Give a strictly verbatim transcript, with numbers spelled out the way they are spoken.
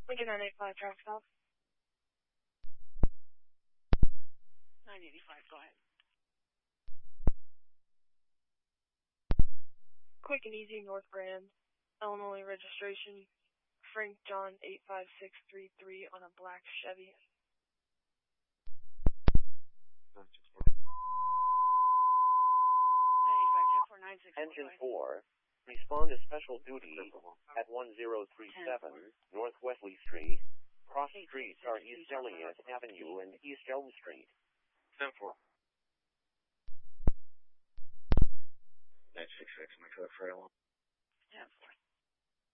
Lincoln nine eight five, traffic stop. nine eighty-five, go ahead. Quick and easy, North Grand, Illinois registration, Frank John eight five six three three on a black Chevy. Engine four, respond to special duty at one zero three seven North Wesley Street. Cross streets are East Elliott Avenue and East Elm Street. ten four. nine six six, my truck for Alan. ten four.